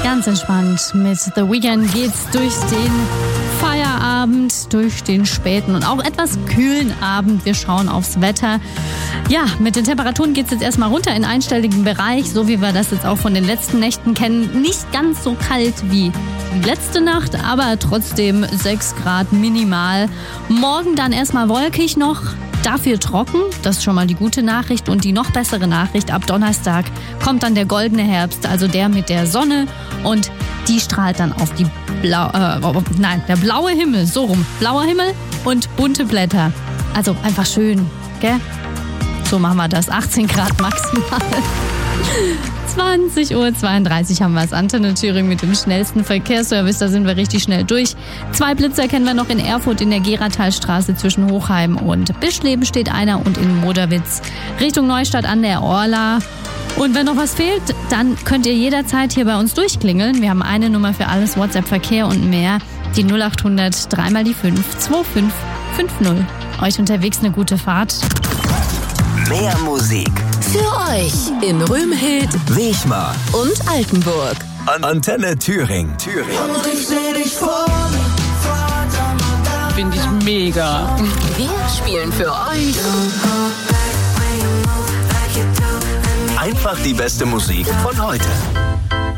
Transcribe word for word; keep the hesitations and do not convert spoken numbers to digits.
Ganz entspannt. Mit The Weeknd geht's durch den Feierabend, durch den späten und auch etwas kühlen Abend. Wir schauen aufs Wetter. Ja, mit den Temperaturen geht's jetzt erstmal runter in einstelligen Bereich, so wie wir das jetzt auch von den letzten Nächten kennen. Nicht ganz so kalt wie die letzte Nacht, aber trotzdem sechs Grad minimal. Morgen dann erstmal wolkig noch. Dafür trocken, das ist schon mal die gute Nachricht. Und die noch bessere Nachricht, ab Donnerstag kommt dann der goldene Herbst, also der mit der Sonne. Und die strahlt dann auf die Blau, äh, nein, der blaue Himmel, so rum. Blauer Himmel und bunte Blätter. Also einfach schön, gell? So machen wir das, achtzehn Grad maximal. zwanzig Uhr zweiunddreißig haben wir es. Antenne Thüringen mit dem schnellsten Verkehrsservice. Da sind wir richtig schnell durch. Zwei Blitzer kennen wir noch in Erfurt in der Geratalstraße zwischen Hochheim und Bischleben steht einer und in Moderwitz Richtung Neustadt an der Orla. Und wenn noch was fehlt, dann könnt ihr jederzeit hier bei uns durchklingeln. Wir haben eine Nummer für alles, WhatsApp, Verkehr und mehr. Die null acht hundert, dreimal die fünf, zwei fünf fünf null. Euch unterwegs eine gute Fahrt. Mehr Musik für euch in Römhild, Wechmar und Altenburg. An Antenne Thüringen. Thüringen. Finde ich mega. Wir spielen für euch Einfach die beste Musik von heute.